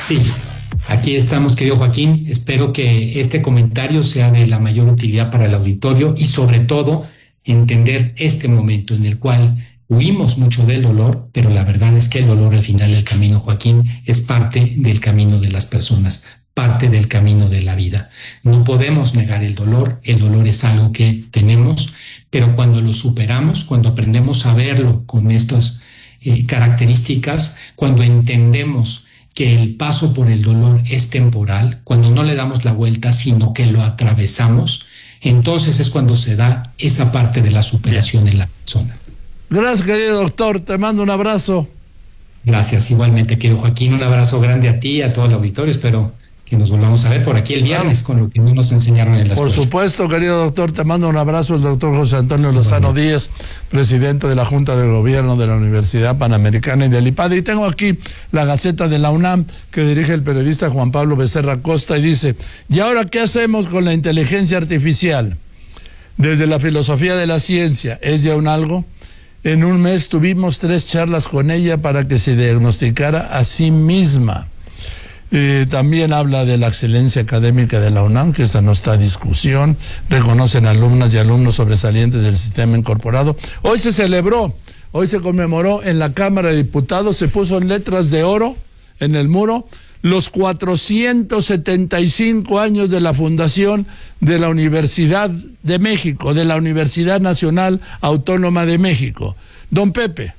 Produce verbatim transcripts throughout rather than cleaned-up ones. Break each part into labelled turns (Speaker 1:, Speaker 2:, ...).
Speaker 1: Sí, aquí estamos, querido Joaquín. Espero que este comentario sea de la mayor utilidad para el auditorio y sobre todo entender este momento en el cual huimos mucho del dolor, pero la verdad es que el dolor al final del camino, Joaquín, es parte del camino de las personas, parte del camino de la vida. No podemos negar el dolor, el dolor es algo que tenemos, pero cuando lo superamos, cuando aprendemos a verlo con estas eh, características, cuando entendemos que el paso por el dolor es temporal, cuando no le damos la vuelta, sino que lo atravesamos, entonces es cuando se da esa parte de la superación en la persona.
Speaker 2: Gracias, querido doctor, te mando un abrazo.
Speaker 1: Gracias, igualmente, querido Joaquín, un abrazo grande a ti y a todo el auditorio, espero que nos volvamos a ver por aquí el viernes con lo que no nos enseñaron en la escuela.
Speaker 2: Por supuesto, querido doctor, te mando un abrazo, el doctor José Antonio Lozano bueno. Díaz, presidente de la Junta de Gobierno de la Universidad Panamericana y del IPADE. Y tengo aquí la Gaceta de la UNAM que dirige el periodista Juan Pablo Becerra Costa y dice, ¿y ahora qué hacemos con la inteligencia artificial? Desde la filosofía de la ciencia, ¿es ya un algo? En un mes tuvimos tres charlas con ella para que se diagnosticara a sí misma. Eh, también habla de la excelencia académica de la UNAM, que esa no está a discusión. Reconocen alumnas y alumnos sobresalientes del sistema incorporado. Hoy se celebró, hoy se conmemoró en la Cámara de Diputados, se puso en letras de oro en el muro los cuatrocientos setenta y cinco años de la fundación de la Universidad de México, de la Universidad Nacional Autónoma de México. Don Pepe.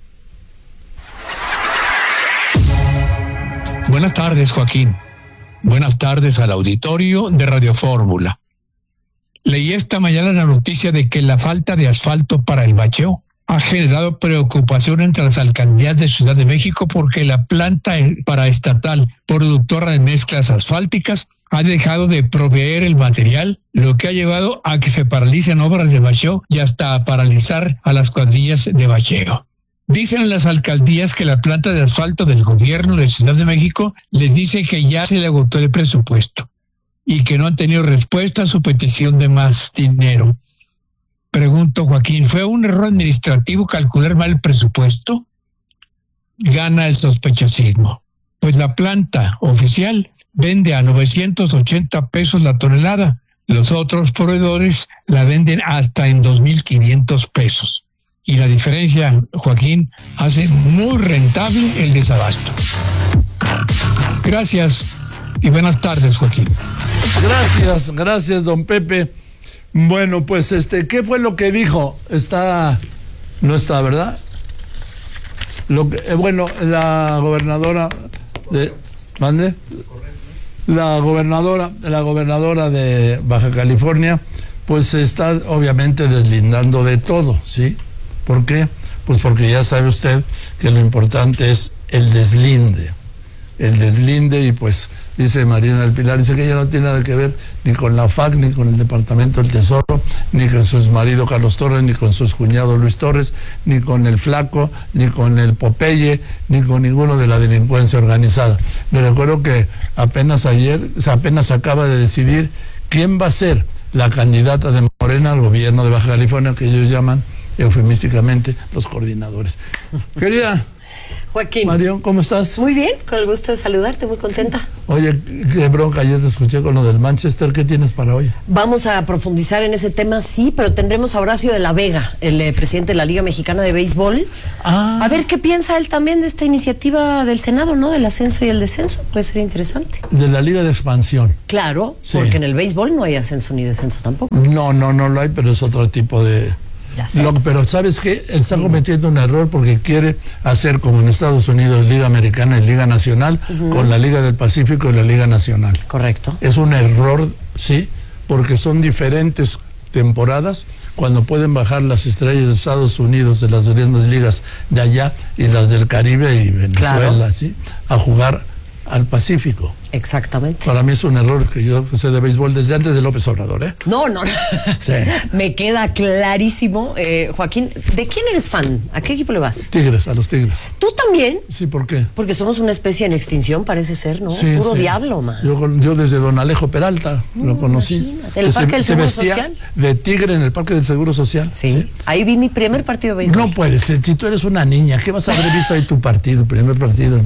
Speaker 3: Buenas tardes, Joaquín. Buenas tardes al auditorio de Radio Fórmula. Leí esta mañana la noticia de que la falta de asfalto para el bacheo ha generado preocupación entre las alcaldías de Ciudad de México porque la planta paraestatal productora de mezclas asfálticas ha dejado de proveer el material, lo que ha llevado a que se paralicen obras de bacheo y hasta a paralizar a las cuadrillas de bacheo. Dicen las alcaldías que la planta de asfalto del gobierno de Ciudad de México les dice que ya se le agotó el presupuesto y que no han tenido respuesta a su petición de más dinero. Pregunto, Joaquín, ¿fue un error administrativo calcular mal el presupuesto? Gana el sospechosismo, pues la planta oficial vende a novecientos ochenta pesos la tonelada. Los otros proveedores la venden hasta en dos mil quinientos pesos. Y la diferencia, Joaquín, hace muy rentable el desabasto. Gracias y buenas tardes, Joaquín.
Speaker 2: Gracias, gracias, don Pepe. Bueno, pues, este, ¿qué fue lo que dijo? Está, no está, ¿verdad? Lo que, eh, bueno, la gobernadora de, ¿mande? La gobernadora, la gobernadora de Baja California, pues se está obviamente deslindando de todo, ¿sí? ¿Por qué? Pues porque ya sabe usted que lo importante es el deslinde, el deslinde y pues dice Marina del Pilar, dice que ella no tiene nada que ver ni con la F A C, ni con el Departamento del Tesoro, ni con su marido Carlos Torres, ni con su cuñado Luis Torres, ni con el Flaco, ni con el Popeye, ni con ninguno de la delincuencia organizada. Le recuerdo que apenas ayer, apenas acaba de decidir quién va a ser la candidata de Morena al gobierno de Baja California, que ellos llaman eufemísticamente los coordinadores. Querida
Speaker 4: Joaquín.
Speaker 2: Marión, ¿cómo estás?
Speaker 4: Muy bien, con el gusto de saludarte, muy contenta.
Speaker 2: Oye, qué bronca, ayer te escuché con lo del Manchester, ¿qué tienes para hoy?
Speaker 4: Vamos a profundizar en ese tema, sí, pero tendremos a Horacio de la Vega, el eh, presidente de la Liga Mexicana de Béisbol. Ah. A ver qué piensa él también de esta iniciativa del Senado, ¿no? Del ascenso y el descenso, puede ser interesante.
Speaker 2: De la Liga de Expansión.
Speaker 4: Claro,
Speaker 2: sí.
Speaker 4: Porque en el béisbol no hay ascenso ni descenso tampoco.
Speaker 2: No, no, no lo hay, pero es otro tipo de... Lo, pero ¿sabes qué? Él está cometiendo un error porque quiere hacer como en Estados Unidos Liga Americana y Liga Nacional, uh-huh, con la Liga del Pacífico y la Liga Nacional.
Speaker 4: Correcto.
Speaker 2: Es un error, sí, porque son diferentes temporadas cuando pueden bajar las estrellas de Estados Unidos de las grandes ligas de allá y las del Caribe y Venezuela, claro, ¿sí? A jugar al Pacífico.
Speaker 4: Exactamente.
Speaker 2: Para mí es un error que yo sé de béisbol desde antes de López Obrador, ¿eh?
Speaker 4: No, no. Sí. Me queda clarísimo. Eh, Joaquín, ¿de quién eres fan? ¿A qué equipo le vas?
Speaker 2: Tigres, a los Tigres.
Speaker 4: ¿Tú también?
Speaker 2: Sí, ¿por qué?
Speaker 4: Porque somos una especie en extinción, parece ser, ¿no?
Speaker 2: Sí,
Speaker 4: Puro
Speaker 2: sí.
Speaker 4: diablo, man.
Speaker 2: Yo, yo desde don Alejo Peralta no, lo conocí.
Speaker 4: Imagínate. ¿El Parque se, del Seguro Social?
Speaker 2: De tigre en el Parque del Seguro Social.
Speaker 4: Sí. sí. Ahí vi mi primer partido de béisbol.
Speaker 2: No puedes, si tú eres una niña, ¿qué vas a haber visto ahí tu partido, primer partido?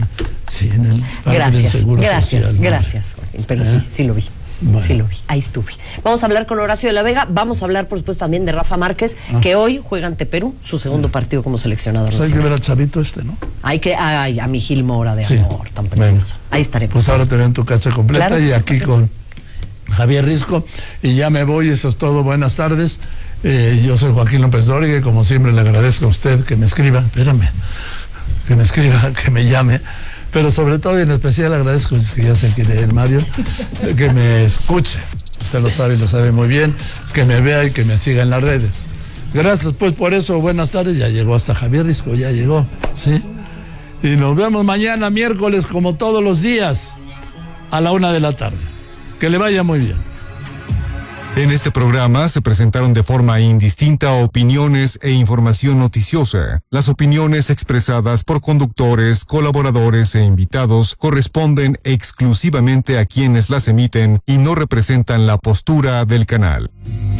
Speaker 2: Sí, en el Parque
Speaker 4: Gracias,
Speaker 2: del Seguro
Speaker 4: gracias,
Speaker 2: Social.
Speaker 4: gracias, Joaquín, pero
Speaker 2: ¿Eh?
Speaker 4: sí, sí lo vi.
Speaker 2: Bueno.
Speaker 4: Sí lo vi, ahí estuve. Vamos a hablar con Horacio de la Vega, vamos a hablar por supuesto también de Rafa Márquez, ah. que hoy juega ante Perú, su segundo partido como seleccionador.
Speaker 2: Pues hay que ver al chavito este, ¿no?
Speaker 4: Hay que, ay, a mi Gil Mora de
Speaker 2: sí.
Speaker 4: amor, tan precioso.
Speaker 2: Bueno.
Speaker 4: Ahí estaremos.
Speaker 2: Pues ahora te veo en tu casa completa
Speaker 4: claro
Speaker 2: y
Speaker 4: sí,
Speaker 2: aquí con Javier Risco, y ya me voy, eso es todo, buenas tardes. Eh, yo soy Joaquín López Dóriga y como siempre le agradezco a usted que me escriba, espérame, que me escriba, que me llame. Pero sobre todo y en especial agradezco, que ya sé que el Mario, que me escuche. Usted lo sabe y lo sabe muy bien, que me vea y que me siga en las redes. Gracias pues por eso, buenas tardes, ya llegó hasta Javier Risco, ya llegó, ¿sí? Y nos vemos mañana, miércoles, como todos los días, a la una de la tarde. Que le vaya muy bien.
Speaker 5: En este programa se presentaron de forma indistinta opiniones e información noticiosa. Las opiniones expresadas por conductores, colaboradores e invitados corresponden exclusivamente a quienes las emiten y no representan la postura del canal.